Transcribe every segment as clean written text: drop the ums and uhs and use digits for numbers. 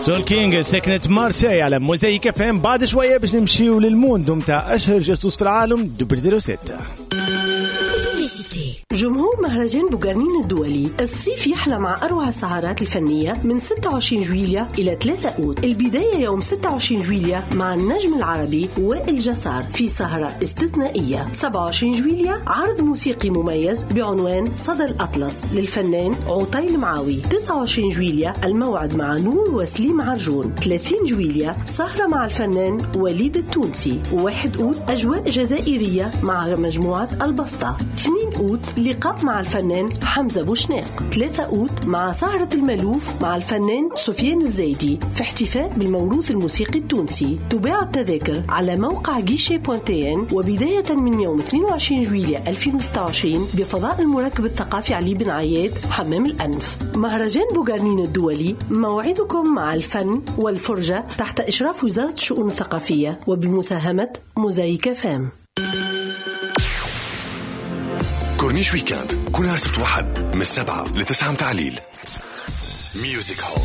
سول كينج سكنت مارسي على موزايك FM. بعد شوية باش نمشيو للموندو متاع أشهر جاسوس في العالم 006. جمهور مهرجان بوغارنين الدولي الصيف يحلى مع أروع السهرات الفنية من 26 جويلية إلى 3 أوت. البداية يوم 26 جويلية مع النجم العربي وائل جسار في سهرة استثنائية. 27 جويلية عرض موسيقي مميز بعنوان صدى الأطلس للفنان عطيل معاوي. 29 جويلية الموعد مع نور وسليم عرجون. 30 جويلية سهرة مع الفنان وليد التونسي. 1 أوت أجواء جزائرية مع مجموعة البسطة. 2 أوت لقاء مع الفنان حمزة بوشناق. 3 أوت مع سهرة الملوف مع الفنان سفيان الزايدي في احتفاء بالموروث الموسيقي التونسي. تباع التذاكر على موقع guichet.tn وبداية من يوم 22 جويلية 2026 بفضاء المركب الثقافي علي بن عياد حمام الأنف. مهرجان بوغارنين الدولي موعدكم مع الفن والفرجة تحت إشراف وزارة الشؤون الثقافية وبمساهمة موزايك FM. كورنيش ويكاند كل سبت واحد من 7 ل 9 متعليل. ميوزك هول.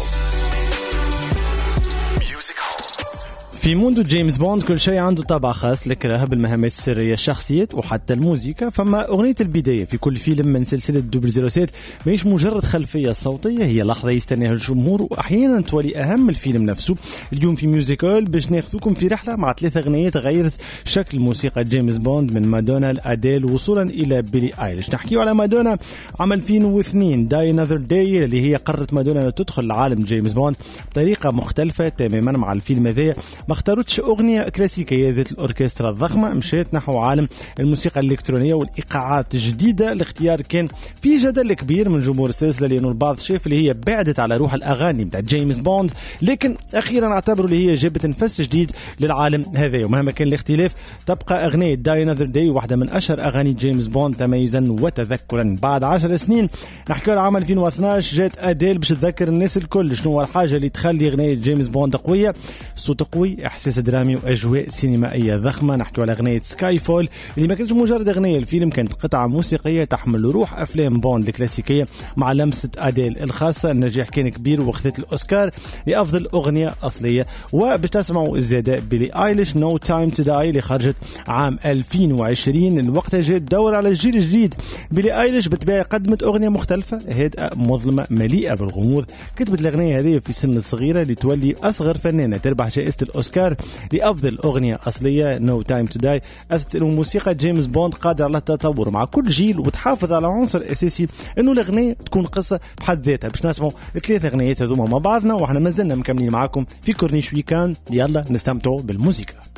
في موندو جيمس بوند كل شيء عنده طابع خاص، الكراهة بالمهامات السرية، الشخصيات وحتى الموسيقى. فما أغنية البداية في كل فيلم من سلسلة 007 ماهيش مجرد خلفية صوتية، هي لحظة يستناها الجمهور وأحيانا تولي أهم الفيلم نفسه. اليوم في ميوزيكال باش ناخذكم في رحلة مع 3 أغنيات غيرت شكل موسيقى جيمس بوند من مادونا لأديل وصولا إلى بيلي آيليش. نحكيو على مادونا عام 2002 Die Another Day اللي هي قررت مادونا تدخل لعالم جيمس بوند بطريقة مختلفة تماما مع الفيلم هذا. ما اختارتش أغنية كلاسيكية ذات الأوركسترا الضخمة، مشيت نحو عالم الموسيقى الإلكترونية والإيقاعات الجديدة. الاختيار كان في جدل كبير من جمهور السلسلة لأنه البعض شاف اللي هي بعدت على روح الأغاني بتاع جيمس بوند، لكن أخيرا اعتبروا اللي هي جابت نفس جديد للعالم هذا. ومهما كان الاختلاف تبقى أغنية Die Another Day واحدة من أشهر أغاني جيمس بوند تميزا وتذكرا. بعد 10 سنين نحكي على عام 2012 جات أديل باش تذكر الناس الكل شنو هو الحاجة اللي تخلي أغنية جيمس بوند قوية. صوت قوي، إحساس درامي وأجواء سينمائية ضخمة. نحكي على أغنية سكاي فول اللي ما كانتش مجرد أغنية، الفيلم كانت قطعة موسيقية تحمل روح أفلام بوند الكلاسيكية مع لمسة أديل الخاصة. النجاح كان كبير واخذت الأوسكار لأفضل أغنية أصلية. وباش تسمعوا الزادة بيلي آيليش No Time to Die اللي خرجت عام 2020. الوقت جاء الدور على الجيل الجديد. بيلي آيليش بالطبيعة قدمت أغنية مختلفة هادئة مظلمة مليئة بالغموض. كتبت الأغنية هذه في سن صغيرة لتولي أصغر فنانة تربح جائزة الأوسكار لأفضل أغنية أصلية No Time to Die. أثبتت أن موسيقى جيمس بوند قادرة على التطور مع كل جيل وتحافظ على عنصر أساسي أنه الأغنية تكون قصة بحد ذاتها. باش نسمعوا 3 أغنيات هذوما مع بعضنا وإحنا مازلنا مكملين معاكم في كورنيش ويكاند. يلا نستمتعوا بالموسيقى.